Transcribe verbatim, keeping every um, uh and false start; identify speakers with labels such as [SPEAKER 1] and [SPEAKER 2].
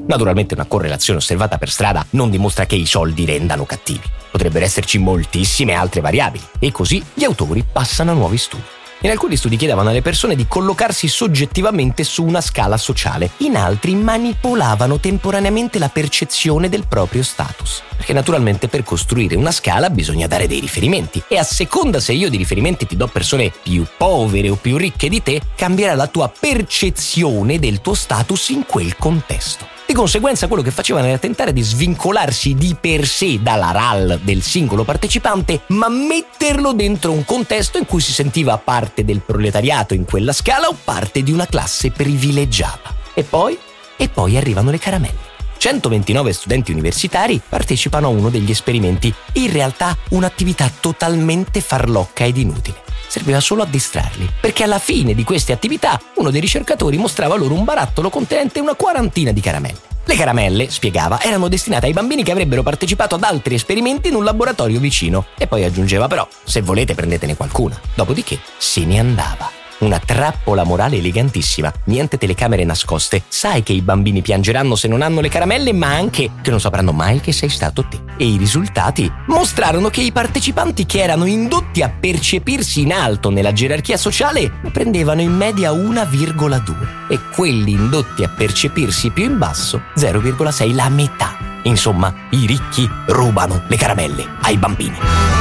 [SPEAKER 1] Naturalmente una correlazione osservata per strada non dimostra che i soldi rendano cattivi. Potrebbero esserci moltissime altre variabili, e così gli autori passano a nuovi studi. In alcuni studi chiedevano alle persone di collocarsi soggettivamente su una scala sociale, in altri manipolavano temporaneamente la percezione del proprio status. Perché naturalmente per costruire una scala bisogna dare dei riferimenti, e a seconda se io di riferimenti ti do persone più povere o più ricche di te, cambierà la tua percezione del tuo status in quel contesto. Di conseguenza quello che facevano era tentare di svincolarsi di per sé dalla R A L del singolo partecipante, ma metterlo dentro un contesto in cui si sentiva parte del proletariato in quella scala o parte di una classe privilegiata. E poi? E poi arrivano le caramelle. centoventinove studenti universitari partecipano a uno degli esperimenti, in realtà un'attività totalmente farlocca ed inutile. Serviva solo a distrarli, perché alla fine di queste attività uno dei ricercatori mostrava loro un barattolo contenente una quarantina di caramelle. Le caramelle, spiegava, erano destinate ai bambini che avrebbero partecipato ad altri esperimenti in un laboratorio vicino. E poi aggiungeva però, se volete prendetene qualcuna. Dopodiché se ne andava. Una trappola morale elegantissima, niente telecamere nascoste. Sai che i bambini piangeranno se non hanno le caramelle, ma anche che non sapranno mai che sei stato te. E i risultati mostrarono che i partecipanti che erano indotti a percepirsi in alto nella gerarchia sociale ne prendevano in media uno virgola due e quelli indotti a percepirsi più in basso zero virgola sei, la metà. Insomma, i ricchi rubano le caramelle ai bambini.